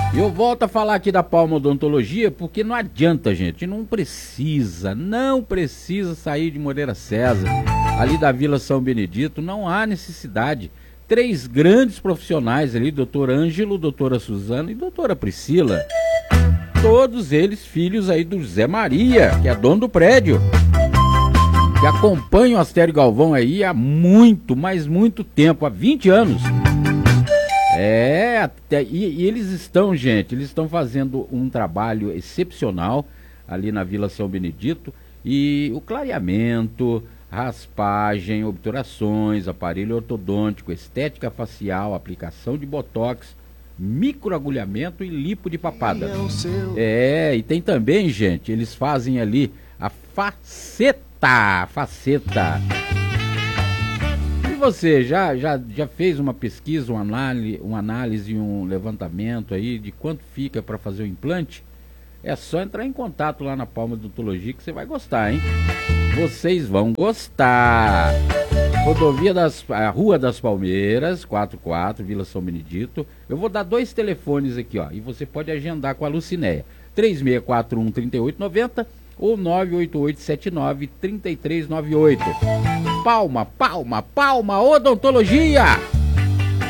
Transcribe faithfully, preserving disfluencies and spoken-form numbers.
Eu volto a falar aqui da Palma Odontologia porque não adianta, gente, não precisa, não precisa sair de Moreira César, ali da Vila São Benedito, não há necessidade. Três grandes profissionais ali, doutor Ângelo, doutora Suzana e doutora Priscila, todos eles filhos aí do Zé Maria, que é dono do prédio, que acompanha o Astério Galvão aí há muito, mas muito tempo, há vinte anos. É, até, e, e eles estão, gente, eles estão fazendo um trabalho excepcional ali na Vila São Benedito, e o clareamento, raspagem, obturações, aparelho ortodôntico, estética facial, aplicação de botox, microagulhamento e lipo de papada. É, e tem também, gente, eles fazem ali a faceta, faceta. Você já, já, já fez uma pesquisa, uma análise, uma análise, um levantamento aí de quanto fica para fazer o implante? É só entrar em contato lá na Palma Odontologia que você vai gostar, hein? Vocês vão gostar. Rodovia das, a Rua das Palmeiras, quarenta e quatro, Vila São Benedito. Eu vou dar dois telefones aqui, ó, e você pode agendar com a Lucinéia. três seis quatro um, três oito nove zero ou nove oito oito sete nove, três três nove oito. Palma, Palma, Palma Odontologia!